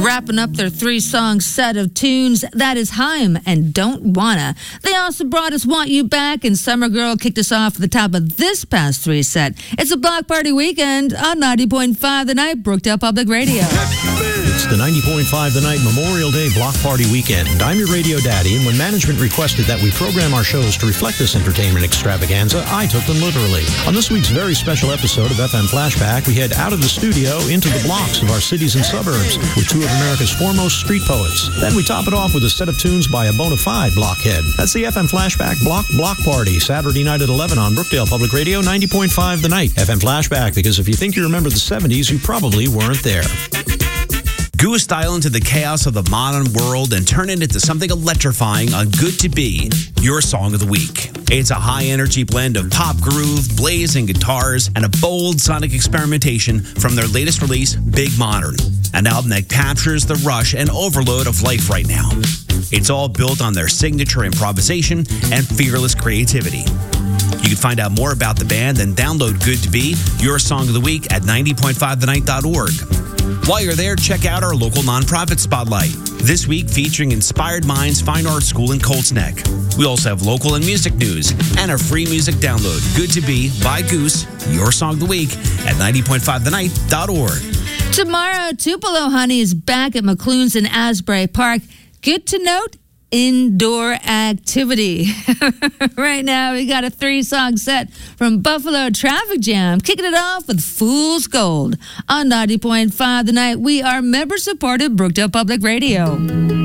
Wrapping up their 3-song set of tunes, that is Haim and Don't Wanna. They also brought us Want You Back, and Summer Girl kicked us off at the top of this past 3 set. It's a Block Party weekend on 90.5 The Night, Brookdale Public Radio. It's the 90.5 The Night Memorial Day Block Party weekend. I'm your radio daddy, and when management requested that we program our shows to reflect this entertainment extravaganza, I took them literally. On this week's very special episode of FM Flashback, we head out of the studio into the blocks of our cities and suburbs with 2 of America's foremost street poets. Then we top it off with a set of tunes by a bona fide blockhead. That's the FM Flashback Block Party, Saturday night at 11 on Brookdale Public Radio, 90.5 The Night. FM Flashback, because if you think you remember the 70s, you probably weren't there. Goose style into the chaos of the modern world and turn it into something electrifying on Good to Be, your song of the week. It's a high-energy blend of pop groove, blazing guitars, and a bold sonic experimentation from their latest release, Big Modern, an album that captures the rush and overload of life right now. It's all built on their signature improvisation and fearless creativity. You can find out more about the band and download Good to Be, your song of the week at 90.5thenight.org. While you're there, check out our local nonprofit spotlight. This week featuring Inspired Minds Fine Arts School in Colts Neck. We also have local and music news and a free music download. Good to Be by Goose, your song of the week at 90.5thenight.org. Tomorrow, Tupelo Honey is back at McClune's in Asbury Park. Good to note, indoor activity. Right now, we got a 3-song set from Buffalo Traffic Jam, kicking it off with Fool's Gold. On 90.5 The Night, we are member-supported Brookdale Public Radio.